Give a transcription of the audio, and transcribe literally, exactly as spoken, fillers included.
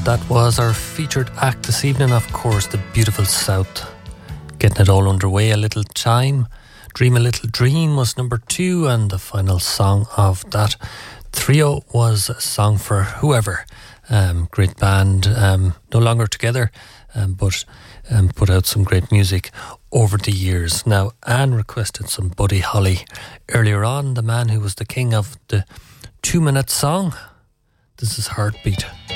That was our featured act this evening, of course, the beautiful South. Getting it all underway, A Little Time. Dream a Little Dream was number two, and the final song of that trio was a song for Whoever. Um, great band, um, no longer together, um, but um, put out some great music over the years. Now, Anne requested some Buddy Holly earlier on, the man who was the king of the two-minute song. This is Heartbeat.